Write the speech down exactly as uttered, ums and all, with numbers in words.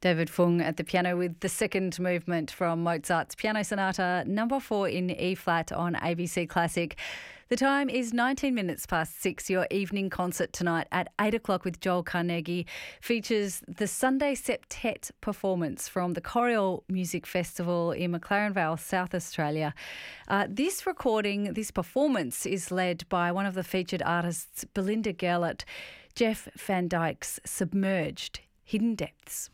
David Fung at the piano with the second movement from Mozart's Piano Sonata number four in E-flat on A B C Classic. The time is nineteen minutes past six. Your evening concert tonight at eight o'clock with Joel Carnegie features the Sunday Septet performance from the Coriol Music Festival in McLaren Vale, South Australia. Uh, this recording, this performance is led by one of the featured artists, Belinda Gellert, Jeff Van Dyke's Submerged Hidden Depths.